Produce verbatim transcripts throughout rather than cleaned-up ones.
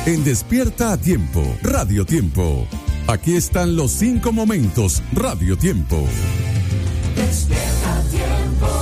En Despierta a Tiempo, Radio Tiempo. Aquí están los cinco momentos Radio Tiempo. Despierta a Tiempo.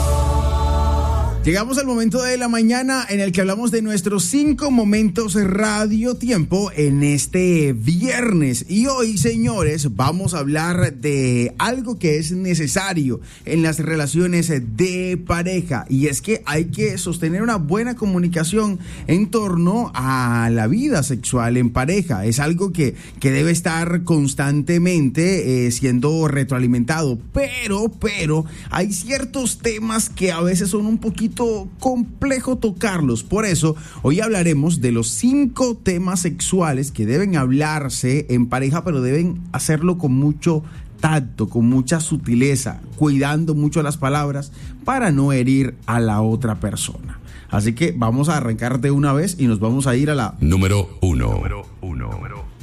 Llegamos al momento de la mañana en el que hablamos de nuestros cinco momentos Radio Tiempo en este viernes. Y hoy, señores, vamos a hablar de algo que es necesario en las relaciones de pareja. Y es que hay que sostener una buena comunicación en torno a la vida sexual en pareja. Es algo que, que debe estar constantemente eh, siendo retroalimentado. Pero, pero, hay ciertos temas que a veces son un poquito complejo tocarlos. Por eso hoy hablaremos de los cinco temas sexuales que deben hablarse en pareja, pero deben hacerlo con mucho tacto, con mucha sutileza, cuidando mucho las palabras para no herir a la otra persona. Así que vamos a arrancar de una vez y nos vamos a ir a la número uno. Número uno. Número uno.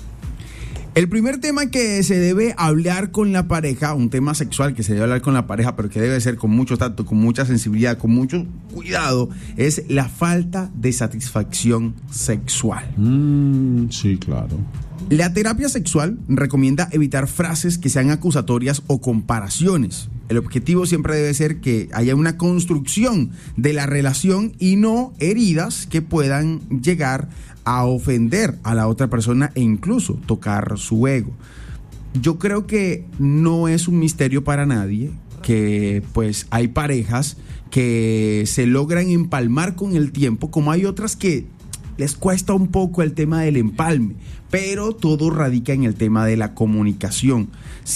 El primer tema que se debe hablar con la pareja, un tema sexual que se debe hablar con la pareja, pero que debe ser con mucho tacto, con mucha sensibilidad, con mucho cuidado, es la falta de satisfacción sexual. Mm, sí, claro. La terapia sexual recomienda evitar frases que sean acusatorias o comparaciones. El objetivo siempre debe ser que haya una construcción de la relación y no heridas que puedan llegar a ofender a la otra persona e incluso tocar su ego. Yo creo que no es un misterio para nadie que pues hay parejas que se logran empalmar con el tiempo, como hay otras que les cuesta un poco el tema del empalme, pero todo radica en el tema de la comunicación.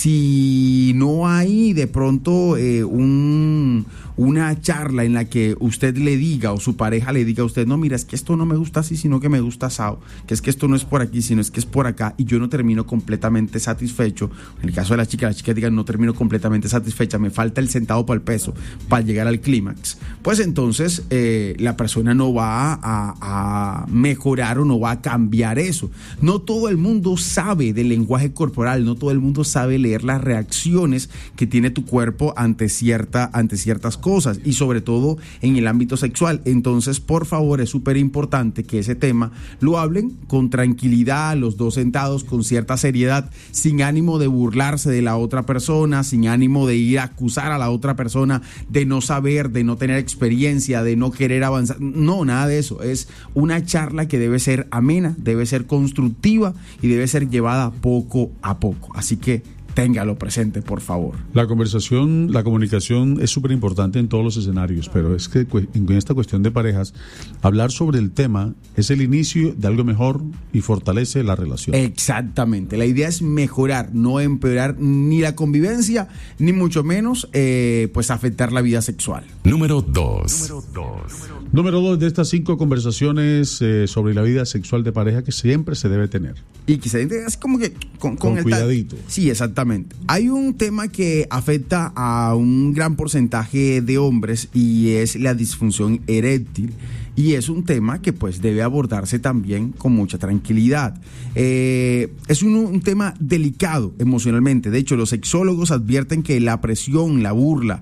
Si no hay de pronto eh, un, una charla en la que usted le diga o su pareja le diga a usted, no, mira, es que esto no me gusta así, sino que me gusta asado, que es que esto no es por aquí, sino es que es por acá, y yo no termino completamente satisfecho. En el caso de la chica, la chica diga, no termino completamente satisfecha, me falta el centavo para el peso, para llegar al clímax. Pues entonces eh, la persona no va a, a mejorar o no va a cambiar eso. No todo el mundo sabe del lenguaje corporal, no todo el mundo sabe leer las reacciones que tiene tu cuerpo ante, cierta, ante ciertas cosas, y sobre todo en el ámbito sexual. Entonces, por favor, es súper importante que ese tema lo hablen con tranquilidad, los dos sentados, con cierta seriedad, sin ánimo de burlarse de la otra persona, sin ánimo de ir a acusar a la otra persona de no saber, de no tener experiencia, de no querer avanzar. No, nada de eso. Es una charla que debe ser amena, debe ser constructiva y debe ser llevada poco a poco. Así que téngalo presente, por favor. La conversación, la comunicación es súper importante en todos los escenarios, pero es que en esta cuestión de parejas, hablar sobre el tema es el inicio de algo mejor y fortalece la relación. Exactamente. La idea es mejorar, no empeorar ni la convivencia, ni mucho menos eh, pues afectar la vida sexual. Número dos. Número dos. Número dos de estas cinco conversaciones eh, sobre la vida sexual de pareja que siempre se debe tener. Y que se debe así como que con, con, con el cuidadito. Ta- sí, exactamente. Hay un tema que afecta a un gran porcentaje de hombres y es la disfunción eréctil. Y es un tema que pues debe abordarse también con mucha tranquilidad. Eh, es un, un tema delicado emocionalmente. De hecho, los sexólogos advierten que la presión, la burla,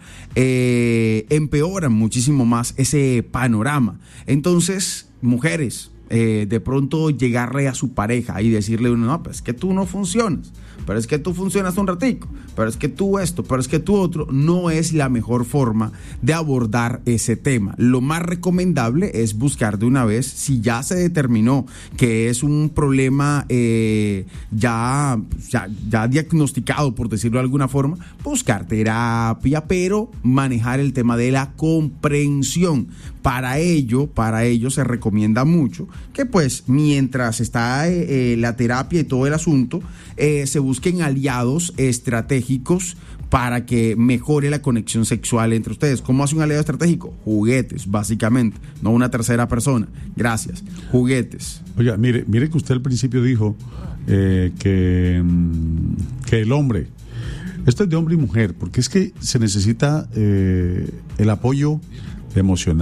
eh, empeoran muchísimo más ese panorama. Entonces, mujeres, eh, de pronto llegarle a su pareja y decirle, no, pues es que tú no funcionas, pero es que tú funcionas un ratico, pero es que tú esto, pero es que tú otro, no es la mejor forma de abordar ese tema. Lo más recomendable es buscar de una vez, si ya se determinó que es un problema eh, ya, ya, ya diagnosticado, por decirlo de alguna forma, buscar terapia, pero manejar el tema de la comprensión. Para ello, para ello se recomienda mucho que pues mientras está eh, la terapia y todo el asunto, eh, se busquen aliados estratégicos para que mejore la conexión sexual entre ustedes. ¿Cómo hace un aliado estratégico? Juguetes, básicamente, no una tercera persona. Gracias. Juguetes. Oiga, mire, mire que usted al principio dijo eh, que, que el hombre, esto es de hombre y mujer, porque es que se necesita eh, el apoyo emocional,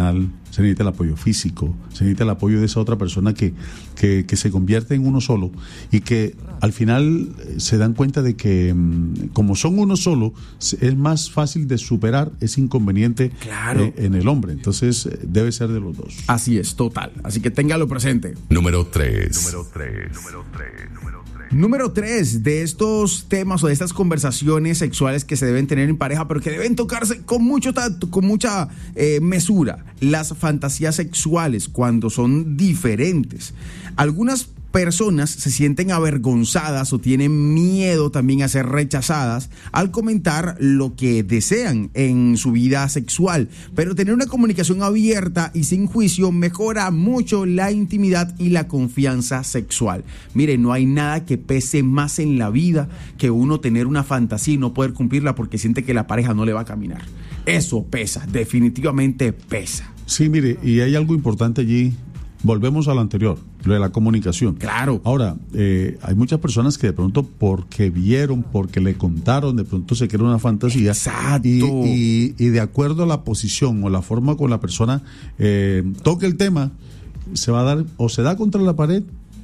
se necesita el apoyo físico, se necesita el apoyo de esa otra persona que, que, que se convierte en uno solo y que al final se dan cuenta de que como son uno solo, es más fácil de superar ese inconveniente claro. eh, en el hombre. Entonces debe ser de los dos. Así es, total. Así que téngalo presente. Número tres. Número tres. Número tres. Número tres. Número tres de estos temas o de estas conversaciones sexuales que se deben tener en pareja, pero que deben tocarse con mucho tacto, con mucha eh, mesura, las fantasías sexuales cuando son diferentes. Algunas personas se sienten avergonzadas o tienen miedo también a ser rechazadas al comentar lo que desean en su vida sexual, pero tener una comunicación abierta y sin juicio mejora mucho la intimidad y la confianza sexual. Mire, no hay nada que pese más en la vida que uno tener una fantasía y no poder cumplirla porque siente que la pareja no le va a caminar. Eso pesa, definitivamente pesa. Sí, mire, y hay algo importante allí. Volvemos a lo anterior, lo de la comunicación. Claro. Ahora, eh, hay muchas personas que de pronto porque vieron, porque le contaron, de pronto se crea una fantasía. Exacto. Y, y, y de acuerdo a la posición o la forma con la persona eh, toque el tema, se va a dar o se da contra la pared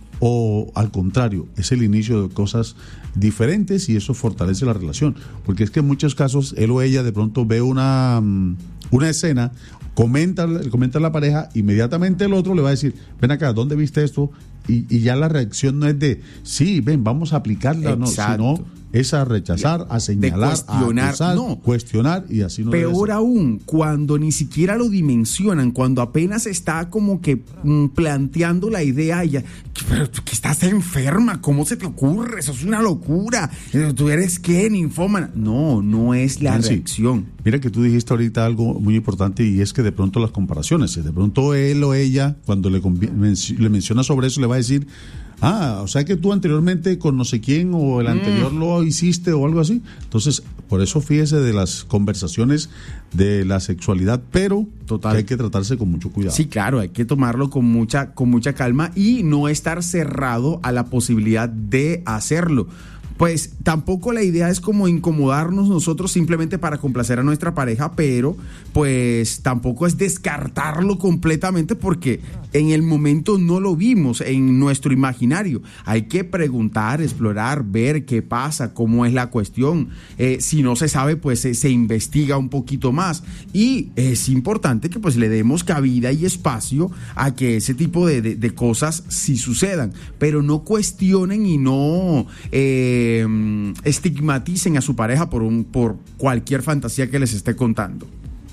o al contrario, es el inicio de cosas diferentes y eso fortalece la relación. Porque es que en muchos casos él o ella de pronto ve una, una escena, comenta, comenta la pareja, inmediatamente el otro le va a decir, ven acá, ¿dónde viste esto? Y, y ya la reacción no es de, sí, ven, vamos a aplicarla, no, sino es a rechazar, a señalar, cuestionar, a acusar, no. cuestionar y así no debe Peor ser. aún, cuando ni siquiera lo dimensionan, cuando apenas está como que mm, planteando la idea, y ya, pero tú que estás enferma, ¿cómo se te ocurre? Eso es una locura. ¿Tú eres qué, ninfómana? No, no es la Nancy, reacción. Mira que tú dijiste ahorita algo muy importante y es que de pronto las comparaciones, de pronto él o ella, cuando le, convi- menc- le menciona sobre eso, le va a decir, ah, o sea que tú anteriormente con no sé quién o el anterior mm. lo hiciste o algo así. Entonces, por eso fíjese de las conversaciones de la sexualidad, pero Total. que hay que tratarse con mucho cuidado. Sí, claro, hay que tomarlo con mucha, con mucha calma y no estar cerrado a la posibilidad de hacerlo. Pues tampoco la idea es como incomodarnos nosotros simplemente para complacer a nuestra pareja, pero pues tampoco es descartarlo completamente porque en el momento no lo vimos en nuestro imaginario. Hay que preguntar, explorar, ver qué pasa, cómo es la cuestión. Eh, si no se sabe, pues se, se investiga un poquito más. Y es importante que pues le demos cabida y espacio a que ese tipo de, de, de cosas sí sucedan, pero no cuestionen y no... Eh, estigmaticen a su pareja por un por cualquier fantasía que les esté contando.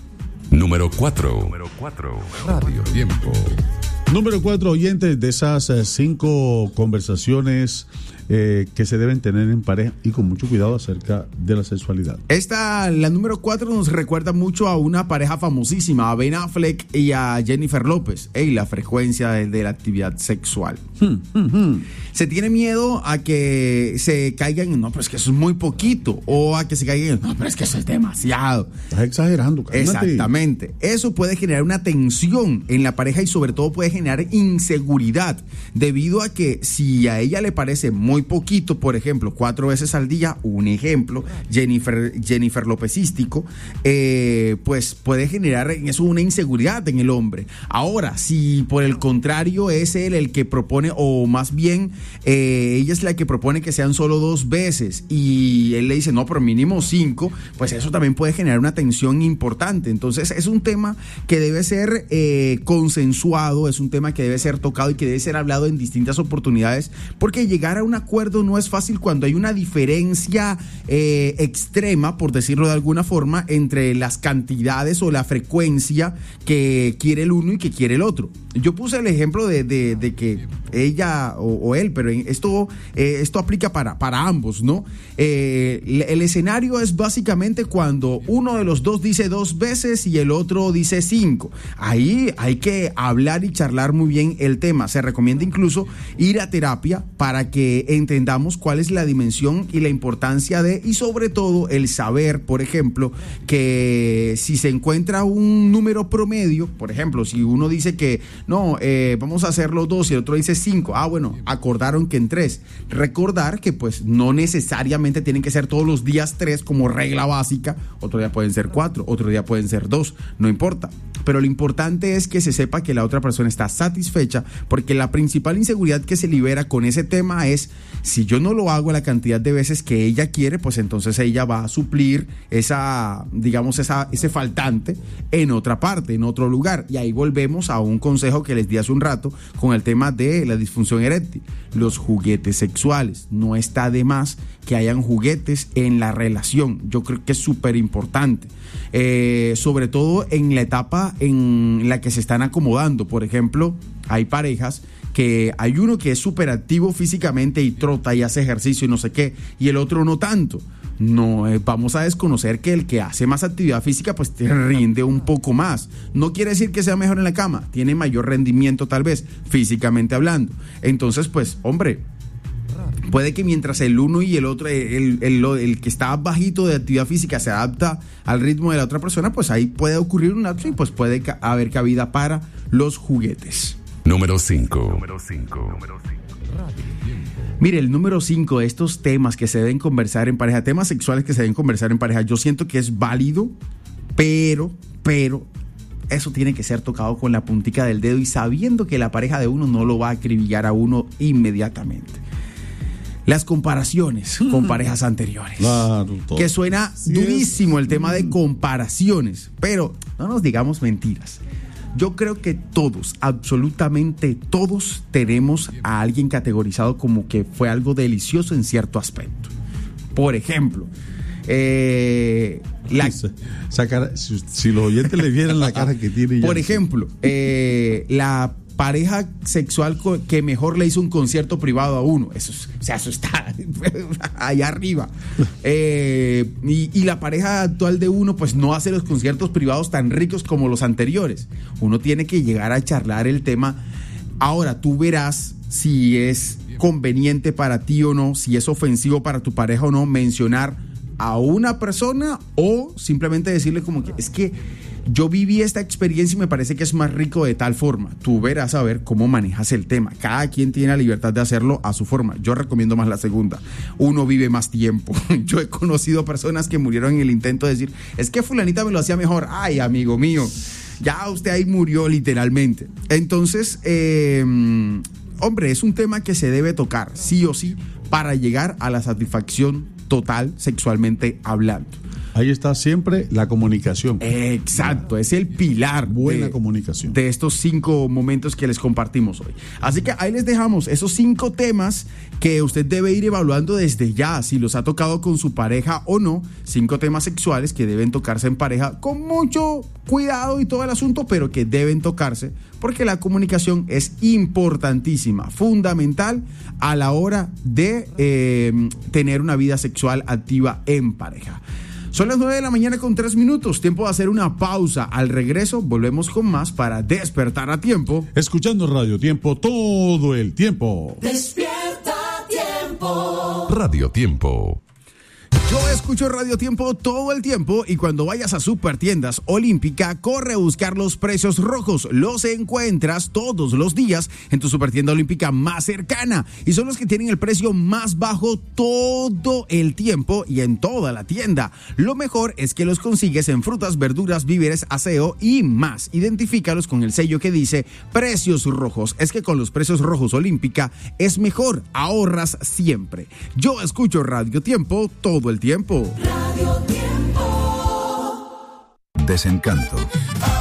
Número cuatro. Número cuatro. Radio Tiempo. Número cuatro, oyentes, de esas eh, cinco conversaciones eh, que se deben tener en pareja y con mucho cuidado acerca de la sexualidad. Esta, la número cuatro, nos recuerda mucho a una pareja famosísima, a Ben Affleck y a Jennifer López, y la frecuencia de, de la actividad sexual. Hmm, hmm, hmm. Se tiene miedo a que se caigan en, no, pero es que eso es muy poquito, o a que se caigan en, no, pero es que eso es demasiado. Estás exagerando, cálmate. Exactamente. Eso puede generar una tensión en la pareja y sobre todo puede generar inseguridad, debido a que si a ella le parece muy poquito, por ejemplo, cuatro veces al día, un ejemplo, Jennifer, Jennifer Lopezístico, eh, pues puede generar en eso una inseguridad en el hombre. Ahora, si por el contrario es él el que propone, o más bien eh, ella es la que propone que sean solo dos veces y él le dice, no, pero mínimo cinco, pues eso también puede generar una tensión importante. Entonces es un tema que debe ser eh, consensuado, es un tema que debe ser tocado y que debe ser hablado en distintas oportunidades, porque llegar a un acuerdo no es fácil cuando hay una diferencia eh, extrema, por decirlo de alguna forma, entre las cantidades o la frecuencia que quiere el uno y que quiere el otro. Yo puse el ejemplo de, de, de que ella o, o él, pero esto, eh, esto aplica para, para ambos, ¿no? Eh, el escenario es básicamente cuando uno de los dos dice dos veces y el otro dice cinco. Ahí hay que hablar y charlar muy bien el tema. Se recomienda incluso ir a terapia para que entendamos cuál es la dimensión y la importancia de, y sobre todo el saber, por ejemplo, que si se encuentra un número promedio, por ejemplo, si uno dice que no, eh, vamos a hacerlo dos y el otro dice cinco. Ah, bueno, acordaron que en tres. Recordar que pues no necesariamente tienen que ser todos los días tres como regla básica. Otro día pueden ser cuatro, otro día pueden ser dos, no importa. Pero lo importante es que se sepa que la otra persona está satisfecha, porque la principal inseguridad que se libera con ese tema es, si yo no lo hago la cantidad de veces que ella quiere, pues entonces ella va a suplir esa, digamos, esa, ese faltante en otra parte, en otro lugar. Y ahí volvemos a un consejo que les di hace un rato con el tema de la disfunción eréctil, los juguetes sexuales. No está de más que hayan juguetes en la relación. Yo creo que es súper importante, eh, sobre todo en la etapa en la que se están acomodando. Por ejemplo, hay parejas que hay uno que es súper activo físicamente y trota y hace ejercicio y no sé qué, y el otro no tanto. No, eh, vamos a desconocer que el que hace más actividad física pues te rinde un poco más. No quiere decir que sea mejor en la cama, tiene mayor rendimiento tal vez, físicamente hablando. Entonces pues, hombre, puede que mientras el uno y el otro, el, el, el que está bajito de actividad física se adapta al ritmo de la otra persona, pues ahí puede ocurrir un lapso y pues puede ca- haber cabida para los juguetes. Número cinco. Número cinco. Mire, el número cinco de estos temas que se deben conversar en pareja, temas sexuales que se deben conversar en pareja, yo siento que es válido, pero, pero, eso tiene que ser tocado con la puntica del dedo y sabiendo que la pareja de uno no lo va a acribillar a uno inmediatamente. Las comparaciones con parejas anteriores. Claro, todo. Que suena Sí durísimo es. el tema de comparaciones, pero no nos digamos mentiras. Yo creo que todos, absolutamente todos, tenemos a alguien categorizado como que fue algo delicioso en cierto aspecto. Por ejemplo, eh, la, Esa- esa cara, si, si los oyentes le vieran la cara que tiene ya. por ejemplo, eh, la pareja sexual co- que mejor le hizo un concierto privado a uno. Eso, es- o sea, eso está allá arriba. Eh, y, y la pareja actual de uno, pues no hace los conciertos privados tan ricos como los anteriores. Uno tiene que llegar a charlar el tema. Ahora, tú verás si es conveniente para ti o no, si es ofensivo para tu pareja o no, mencionar a una persona o simplemente decirle como que es que yo viví esta experiencia y me parece que es más rico de tal forma. Tú verás a ver cómo manejas el tema. Cada quien tiene la libertad de hacerlo a su forma. Yo recomiendo más la segunda. Uno vive más tiempo. Yo he conocido personas que murieron en el intento de decir, es que fulanita me lo hacía mejor. Ay, amigo mío, ya usted ahí murió literalmente. Entonces, eh, hombre, es un tema que se debe tocar, sí o sí, para llegar a la satisfacción total sexualmente hablando. Ahí está siempre la comunicación. Exacto, es el pilar Buena de, comunicación. de estos cinco momentos que les compartimos hoy. Así que ahí les dejamos esos cinco temas que usted debe ir evaluando desde ya, si los ha tocado con su pareja o no. Cinco temas sexuales que deben tocarse en pareja con mucho cuidado y todo el asunto, pero que deben tocarse porque la comunicación es importantísima, fundamental a la hora de eh, tener una vida sexual activa en pareja. Son las nueve de la mañana con tres minutos, tiempo de hacer una pausa. Al regreso volvemos con más para despertar a tiempo. Escuchando Radio Tiempo todo el tiempo. Despierta tiempo. Radio Tiempo. Yo escucho Radio Tiempo todo el tiempo y cuando vayas a Supertiendas Olímpica, corre a buscar los precios rojos. Los encuentras todos los días en tu Supertienda Olímpica más cercana y son los que tienen el precio más bajo todo el tiempo y en toda la tienda. Lo mejor es que los consigues en frutas, verduras, víveres, aseo y más. Identifícalos con el sello que dice precios rojos. Es que con los precios rojos Olímpica es mejor, ahorras siempre. Yo escucho Radio Tiempo todo el tiempo. Radio Tiempo. Desencanto.